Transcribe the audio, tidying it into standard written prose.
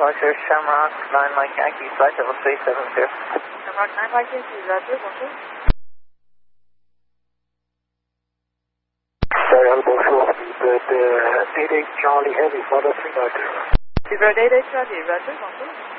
departure, Shamrock 9 Mike Yankee, flight level 372. Shamrock 9 Mike Yankee, Roger, bonjour. Sorry, bonjour, Seabird 88 Charlie Heavy, follow 390. Seabird 88 Charlie, Roger, bonjour.